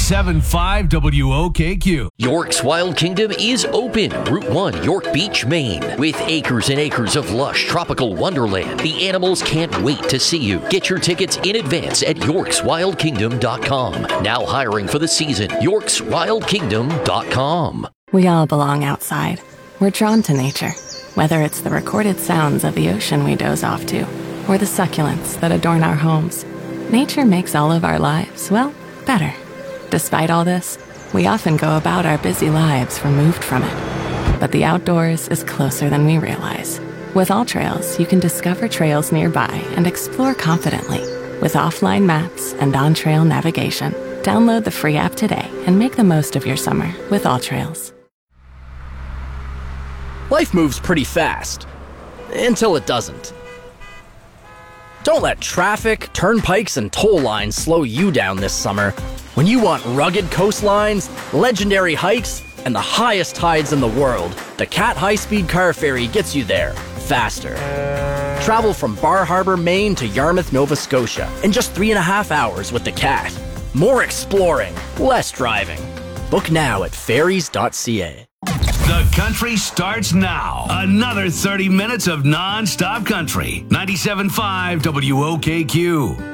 97.5 WOKQ. York's Wild Kingdom is open. Route 1, York Beach, Maine. With acres and acres of lush tropical wonderland, the animals can't wait to see you. Get your tickets in advance at yorkswildkingdom.com. Now hiring for the season. yorkswildkingdom.com. We all belong outside. We're drawn to nature, whether it's the recorded sounds of the ocean we doze off to, or the succulents that adorn our homes. Nature makes all of our lives, well, better. Despite all this, we often go about our busy lives removed from it. But the outdoors is closer than we realize. With AllTrails, you can discover trails nearby and explore confidently. With offline maps and on-trail navigation, download the free app today and make the most of your summer with AllTrails. Life moves pretty fast. Until it doesn't. Don't let traffic, turnpikes, and toll lines slow you down this summer. When you want rugged coastlines, legendary hikes, and the highest tides in the world, the Cat High-Speed Car Ferry gets you there faster. Travel from Bar Harbor, Maine to Yarmouth, Nova Scotia in just 3.5 hours with the Cat. More exploring, less driving. Book now at ferries.ca. The country starts now. Another 30 minutes of non-stop country. 97.5 WOKQ.